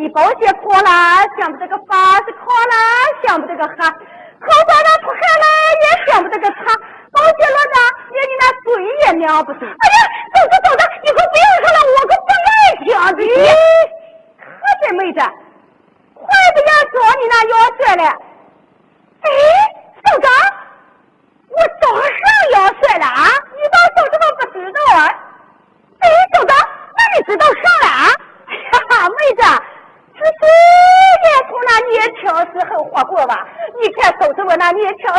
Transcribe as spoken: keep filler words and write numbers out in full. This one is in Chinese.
一包些破啦，想不这个发是烤啦，想不这个哈，烤到那不喊啦，也想不这个茶，包些罗子，连你那嘴也瞄不住。哎呀，走着走着，以后不用说了，我可不爱听的。可真妹子，快不要说你那腰摔了。哎，首长，我早上腰摔了啊！你倒说这么不知道啊？哎，首长，那你知道上了啊？哈哈，妹子，是谁也从那年轻时候活过吧？你看，都是我那年轻